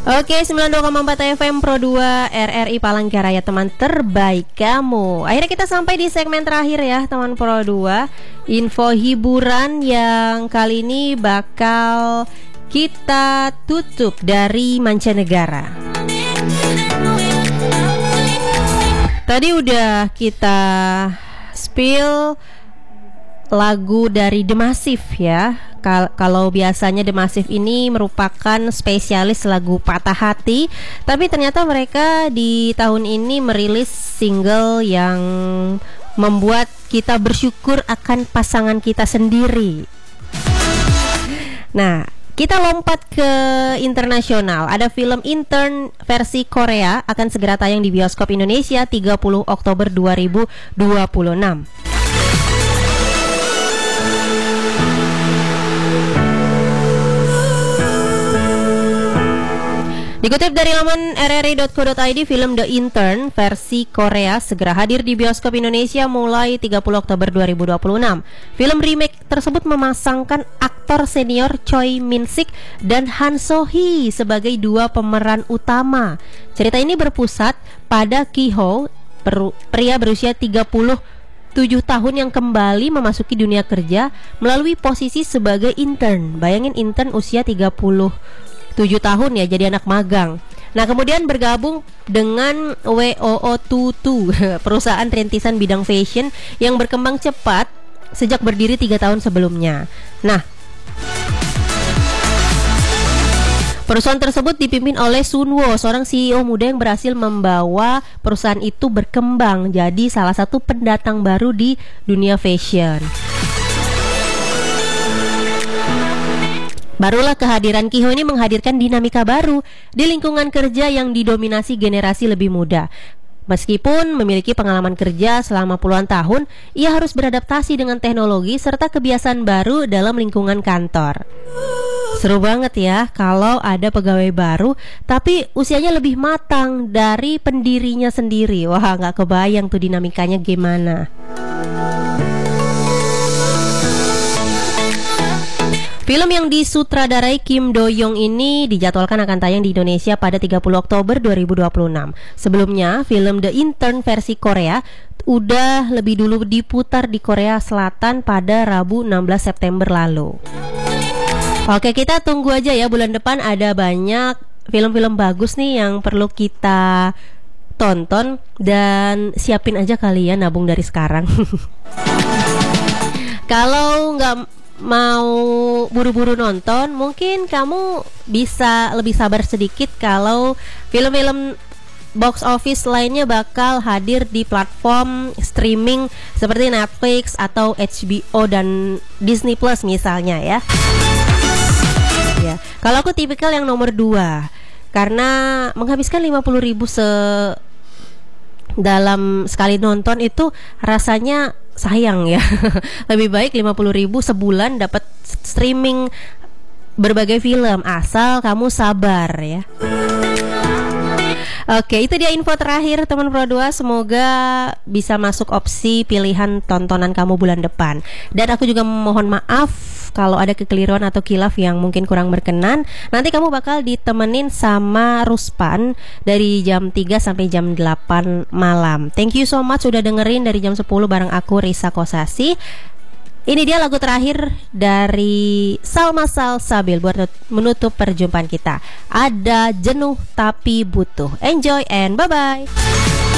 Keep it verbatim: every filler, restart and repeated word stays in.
Oke, sembilan puluh dua koma empat F M Pro dua R R I Palangkaraya, teman terbaik kamu. Akhirnya kita sampai di segmen terakhir ya, teman Pro dua. Info hiburan yang kali ini bakal kita tutup dari mancanegara. Tadi udah kita spill lagu dari The Massive ya. Kal- kalau biasanya The Massive ini merupakan spesialis lagu patah hati, tapi ternyata mereka di tahun ini merilis single yang membuat kita bersyukur akan pasangan kita sendiri. Nah, kita lompat ke internasional. Ada film Intern versi Korea akan segera tayang di bioskop Indonesia tiga puluh Oktober dua ribu dua puluh enam. Dikutip dari laman r r i dot co dot i d, film The Intern versi Korea segera hadir di bioskop Indonesia mulai tiga puluh Oktober dua ribu dua puluh enam. Film remake tersebut memasangkan aktor senior Choi Min Sik dan Han So Hee sebagai dua pemeran utama. Cerita ini berpusat pada Ki Ho, pria berusia tiga puluh tujuh tahun yang kembali memasuki dunia kerja melalui posisi sebagai intern. Bayangin, intern usia tiga puluh tujuh tahun ya, jadi anak magang. Nah, kemudian bergabung dengan W O O dua puluh dua, perusahaan rintisan bidang fashion yang berkembang cepat sejak berdiri tiga tahun sebelumnya. Nah, perusahaan tersebut dipimpin oleh Sunwo, seorang C E O muda yang berhasil membawa perusahaan itu berkembang jadi salah satu pendatang baru di dunia fashion. Barulah kehadiran Ki Ho ini menghadirkan dinamika baru di lingkungan kerja yang didominasi generasi lebih muda. Meskipun memiliki pengalaman kerja selama puluhan tahun, ia harus beradaptasi dengan teknologi serta kebiasaan baru dalam lingkungan kantor. Seru banget ya kalau ada pegawai baru tapi usianya lebih matang dari pendirinya sendiri. Wah, gak kebayang tuh dinamikanya gimana. Film yang disutradarai Kim Do Young ini dijadwalkan akan tayang di Indonesia pada tiga puluh Oktober dua ribu dua puluh enam. Sebelumnya, film The Intern versi Korea udah lebih dulu diputar di Korea Selatan pada Rabu enam belas September lalu. Oke, kita tunggu aja ya, bulan depan ada banyak film-film bagus nih yang perlu kita tonton, dan siapin aja kalian nabung dari sekarang. Kalau nggak mau buru-buru nonton, mungkin kamu bisa lebih sabar sedikit kalau film-film box office lainnya bakal hadir di platform streaming seperti Netflix atau H B O dan Disney Plus misalnya ya. Ya, kalau aku tipikal yang nomor dua, karena menghabiskan lima puluh ribu se dalam sekali nonton itu rasanya sayang ya. Lebih baik lima puluh ribu sebulan dapat streaming berbagai film, asal kamu sabar ya. Oke, itu dia info terakhir teman Pro dua. Semoga bisa masuk opsi pilihan tontonan kamu bulan depan. Dan aku juga mohon maaf kalau ada kekeliruan atau kilaf yang mungkin kurang berkenan. Nanti kamu bakal ditemenin sama Ruspan dari jam tiga sampai jam delapan malam. Thank you so much udah dengerin dari jam sepuluh bareng aku, Risa Kosasi. Ini dia lagu terakhir dari Salma Salsabil buat menutup perjumpaan kita. Ada Jenuh Tapi Butuh. Enjoy and bye-bye.